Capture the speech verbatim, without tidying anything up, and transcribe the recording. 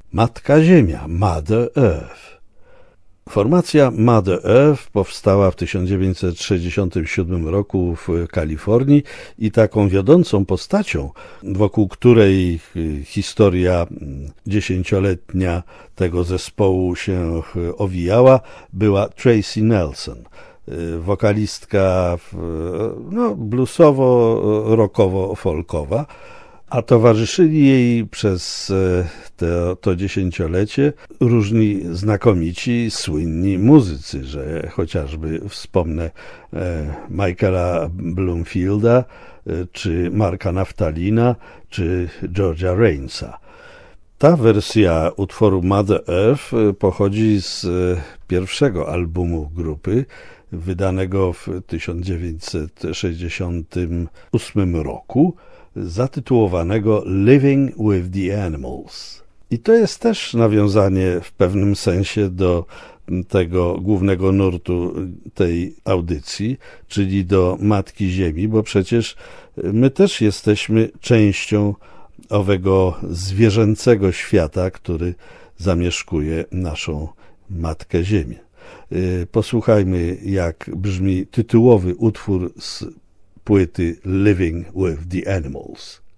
Matka Ziemia, Mother Earth. Formacja Mother Earth powstała w tysiąc dziewięćset sześćdziesiątym siódmym roku w Kalifornii i taką wiodącą postacią, wokół której historia dziesięcioletnia tego zespołu się owijała, była Tracy Nelson, wokalistka no, bluesowo-rockowo-folkowa, a towarzyszyli jej przez te, to dziesięciolecie różni znakomici, słynni muzycy, że chociażby wspomnę e, Michaela Bloomfielda, e, czy Marka Naftalina, czy Georgia Rainsa. Ta wersja utworu Mother Earth pochodzi z pierwszego albumu grupy, wydanego w tysiąc dziewięćset sześćdziesiątym ósmym roku, zatytułowanego Living with the Animals. I to jest też nawiązanie w pewnym sensie do tego głównego nurtu tej audycji, czyli do Matki Ziemi, bo przecież my też jesteśmy częścią owego zwierzęcego świata, który zamieszkuje naszą Matkę Ziemię. Posłuchajmy, jak brzmi tytułowy utwór z płyty Living with the Animals.